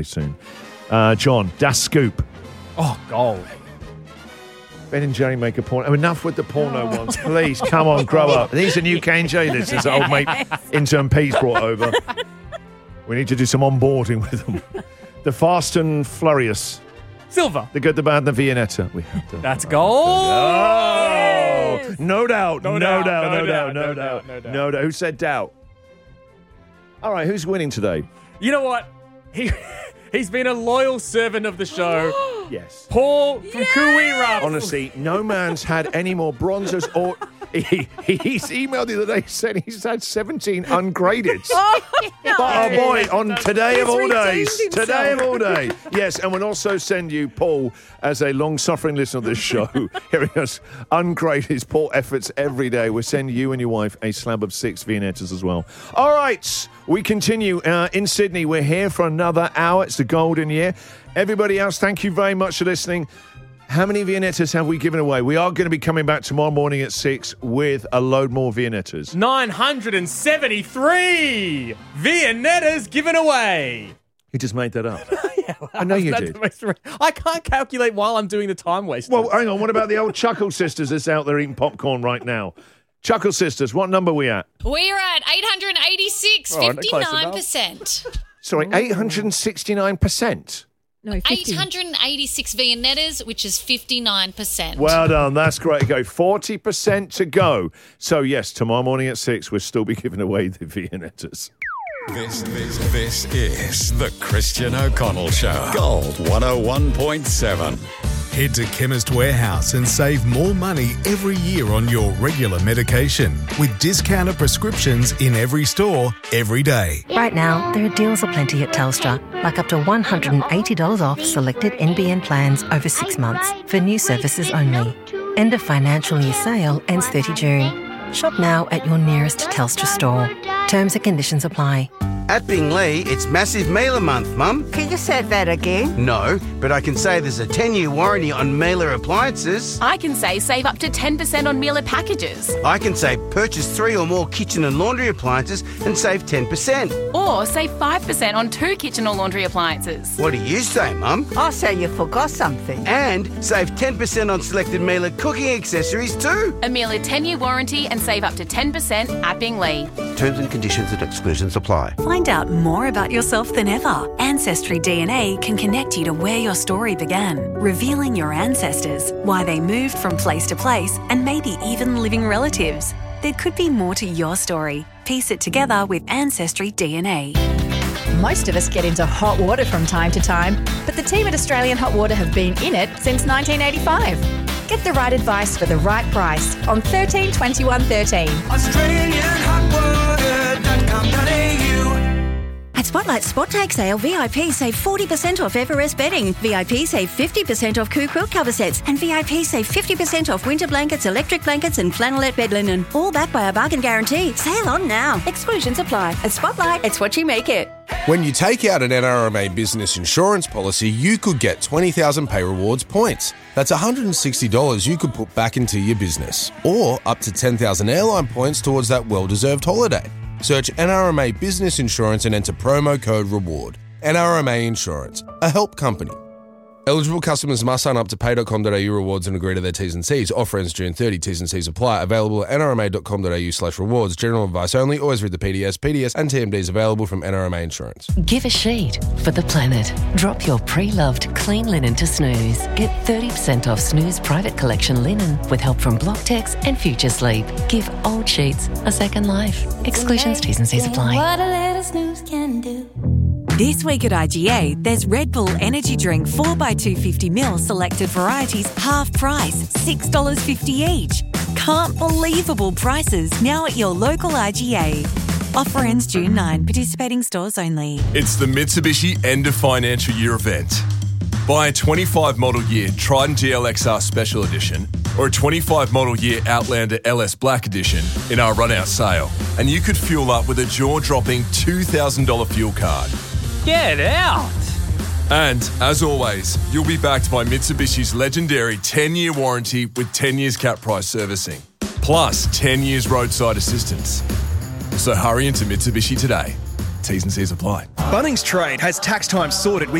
soon. John, Das Scoop. Oh, gold. Ben and Jerry make a porno. Enough with the porno ones. Please, come on, grow up. These are new K&J listeners that old mate intern P's brought over. We need to do some onboarding with them. The Fast and Furious. Silver. The Good, the Bad, and the Viennetta. We have to. That's gold. Oh, no doubt. No doubt. Who said doubt? All right, who's winning today? You know what? He's been a loyal servant of the show. Yes. Paul from Kuwira. Honestly, no man's had any more bronzes or... He's emailed the other day saying he's had 17 ungraded. But oh boy, on today of all days. Today of all day. Yes, and we'll also send you, Paul, as a long-suffering listener of this show, hearing us ungrade his poor efforts every day. We'll send you and your wife a slab of 6 Viennettas as well. All right, we continue in Sydney. We're here for another hour. It's the golden year. Everybody else, thank you very much for listening. How many Viennettas have we given away? We are going to be coming back tomorrow morning at 6 with a load more Viennettas. 973 Viennettas given away. You just made that up. Yeah, well, I know you did. I can't calculate while I'm doing the time waste. Well, hang on. What about the old Chuckle Sisters that's out there eating popcorn right now? Chuckle Sisters, what number are we at? We're at 886, 59%. Sorry, 869%? No, 50. 886 Viennettas, which is 59%. Well done. That's great. Go 40% to go. So, yes, tomorrow morning at 6, we'll still be giving away the Viennettas. This is the Christian O'Connell Show. Gold 101.7. Head to Chemist Warehouse and save more money every year on your regular medication with discounted prescriptions in every store, every day. Right now, there are deals aplenty at Telstra, like up to $180 off selected NBN plans over 6 months for new services only. End of financial year sale ends 30 June. Shop now at your nearest Telstra store. Terms and conditions apply. At Bingley, it's Massive Mailer Month, Mum. Can you say that again? No, but I can say there's a 10-year warranty on Mailer appliances. I can say save up to 10% on Mailer packages. I can say purchase 3 or more kitchen and laundry appliances and save 10%. Or save 5% on 2 kitchen or laundry appliances. What do you say, Mum? I say you forgot something. And save 10% on selected Mailer cooking accessories too. A Mailer 10-year warranty and save up to 10% at Bingley. Terms and conditions and exclusions apply. Find out more about yourself than ever. Ancestry DNA can connect you to where your story began, revealing your ancestors, why they moved from place to place, and maybe even living relatives. There could be more to your story. Piece it together with Ancestry DNA. Most of us get into hot water from time to time, but the team at Australian Hot Water have been in it since 1985. Get the right advice for the right price on 13 21 13. AustralianHotWater.com.au. At Spotlight Spot Take Sale, VIP save 40% off Everest bedding. VIP save 50% off Coo quilt cover sets. And VIP save 50% off winter blankets, electric blankets and flannelette bed linen. All backed by a bargain guarantee. Sale on now. Exclusions apply. At Spotlight, it's what you make it. When you take out an NRMA business insurance policy, you could get 20,000 Pay Rewards points. That's $160 you could put back into your business. Or up to 10,000 airline points towards that well-deserved holiday. Search NRMA Business Insurance and enter promo code REWARD. NRMA Insurance, a help company. Eligible customers must sign up to pay.com.au rewards and agree to their T's and C's. Offer ends June 30. T's and C's apply. Available at nrma.com.au/rewards. General advice only. Always read the PDS. PDS and TMDs available from NRMA Insurance. Give a sheet for the planet. Drop your pre-loved clean linen to Snooze. Get 30% off Snooze Private Collection linen with help from Blocktex and Future Sleep. Give old sheets a second life. Exclusions, T's and C's apply. What a little snooze can do. This week at IGA, there's Red Bull Energy Drink 4x250ml selected varieties, half price, $6.50 each. Can't believable prices now at your local IGA. Offer ends June 9, participating stores only. It's the Mitsubishi End of Financial Year event. Buy a 25 model year Triton GLXR Special Edition or a 25 model year Outlander LS Black Edition in our run-out sale, and you could fuel up with a jaw-dropping $2,000 fuel card. Get out! And, as always, you'll be backed by Mitsubishi's legendary 10-year warranty with 10 years cap price servicing, plus 10 years roadside assistance. So hurry into Mitsubishi today. T's and C's apply. Bunnings Trade has tax time sorted with